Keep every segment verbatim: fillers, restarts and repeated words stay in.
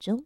中。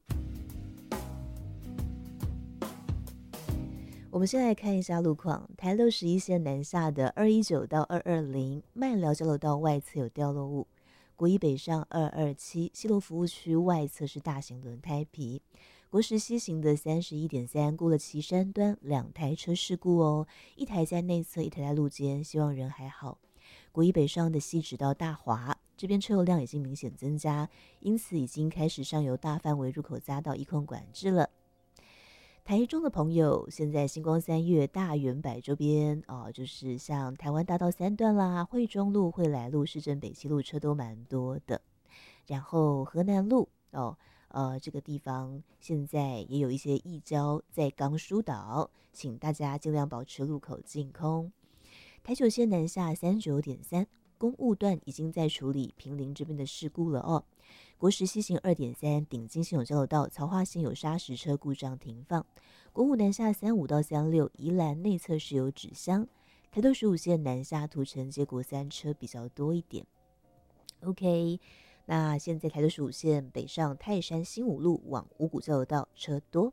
我们先来看一下路况，台六十一线南下的二一九到二二零麦寮交流道外侧有掉落物，国一北上二二七西螺服务区外侧是大型轮胎皮，国十西行的三十一点三过了旗山端两台车事故哦，一台在内侧，一台在路肩，希望人还好。国一北上的西直到大华这边车流量已经明显增加，因此已经开始上游大范围入口匝道一控管制了。台中的朋友，现在星光三月、大圆柏周边哦，就是像台湾大道三段啦、惠中路、惠来路、市政北七路车都蛮多的。然后河南路哦，呃，这个地方现在也有一些义交在刚疏导，请大家尽量保持路口净空。台九线南下三九点三。公务段已经在处理坪林这边的事故了哦。国十西行二点三，顶金线有交流道，曹化线有砂石车故障停放。国五南下三五到三六，宜兰内侧是有纸箱。台六十五线南下土城街国三车比较多一点。OK， 那现在台六十五线北上泰山新五路往五股交流道车多。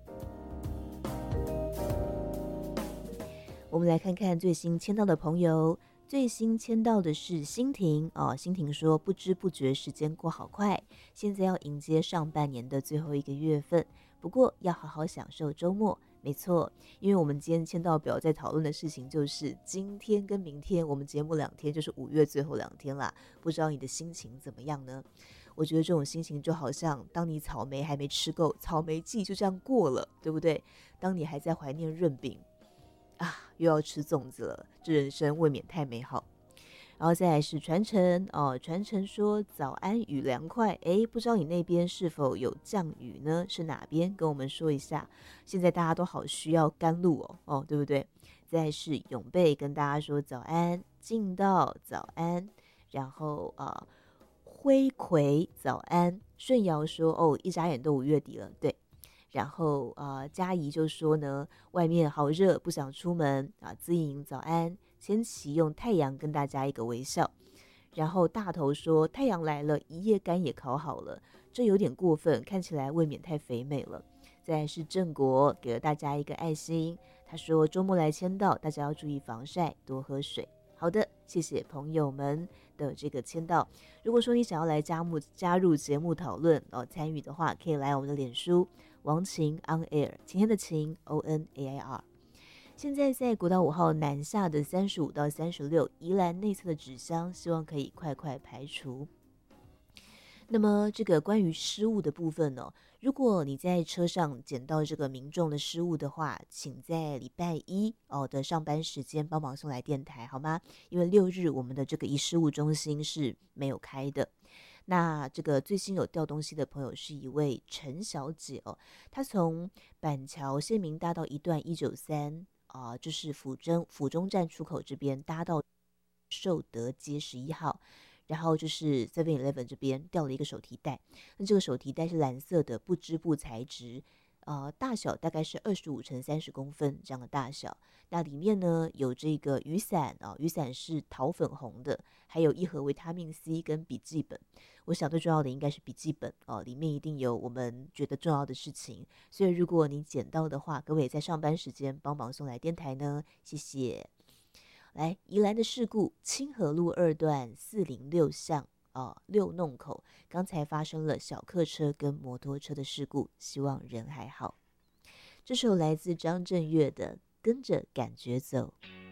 我们来看看最新签到的朋友。最新签到的是欣婷哦，欣婷说不知不觉时间过好快，现在要迎接上半年的最后一个月份，不过要好好享受周末。没错，因为我们今天签到表在讨论的事情就是今天跟明天，我们节目两天就是五月最后两天啦，不知道你的心情怎么样呢？我觉得这种心情就好像当你草莓还没吃够，草莓季就这样过了，对不对？当你还在怀念润饼啊，又要吃粽子了，这人生未免太美好。然后再来是传承哦，传承说早安雨凉快，诶，不知道你那边是否有降雨呢？是哪边？跟我们说一下。现在大家都好需要甘露哦，哦，对不对？再来是永贝跟大家说早安，进道早安，然后啊，辉葵早安，顺尧说哦，一眨眼都五月底了，对。然后啊、呃，嘉怡就说呢，外面好热，不想出门啊。资颖早安，千琪用太阳跟大家一个微笑。然后大头说太阳来了，一夜干也烤好了，这有点过分，看起来未免太肥美了。再来是正国给了大家一个爱心，他说周末来签到，大家要注意防晒，多喝水。好的，谢谢朋友们的这个签到。如果说你想要来加入加入节目讨论哦，参与的话，可以来我们的脸书王晴 on air， 晴天的晴 O N A I R。现在在国道五号南下的三十五到三十六，宜兰内侧的纸箱，希望可以快快排除。那么这个关于失物的部分呢，如果你在车上捡到这个民众的失物的话，请在礼拜一哦的上班时间帮忙送来电台好吗？因为六日我们的这个遗失物中心是没有开的。那这个最新有掉东西的朋友是一位陈小姐哦，她从板桥县民大道一段一九三啊，就是府中府中站出口这边搭到寿德街十一号。然后就是 seven eleven 这边掉了一个手提袋，那这个手提袋是蓝色的不织布材质，呃，大小大概是二十五乘三十公分这样的大小。那里面呢有这个雨伞啊、哦，雨伞是桃粉红的，还有一盒维他命 C 跟笔记本。我想最重要的应该是笔记本哦，里面一定有我们觉得重要的事情。所以如果你捡到的话，各位在上班时间帮忙送来电台呢，谢谢。来，宜兰的事故，清河路二段四零六巷啊、呃、六弄口，刚才发生了小客车跟摩托车的事故，希望人还好。这首来自张震岳的《跟着感觉走》。